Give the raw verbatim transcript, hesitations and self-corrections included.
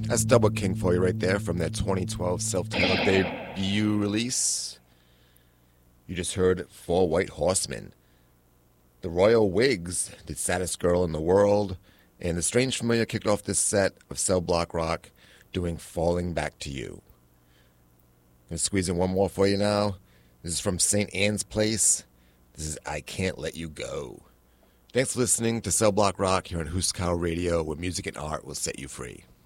That's Double King for you right there from their twenty twelve self-titled debut release. You just heard Four White Horsemen. The Royal Wigs did Saddest Girl in the World. And the Strange Familiar kicked off this set of Cell Block Rock doing Falling Back to You. I'm going to squeeze in one more for you now. This is from Saint Anne's Place. This is I Can't Let You Go. Thanks for listening to Cell Block Rock here on Huskow Radio, where music and art will set you free.